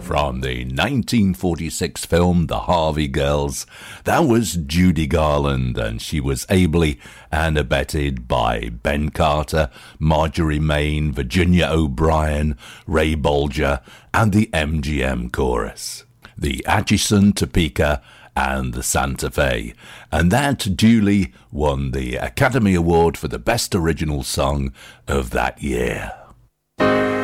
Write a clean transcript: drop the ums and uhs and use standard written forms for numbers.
from the 1946 film The Harvey Girls. That was Judy Garland, and she was ably and abetted by Ben Carter, Marjorie Main, Virginia O'Brien, Ray Bolger, and the MGM Chorus, the Atchison, Topeka, and the Santa Fe, and that duly won the Academy Award for the Best Original Song of that year.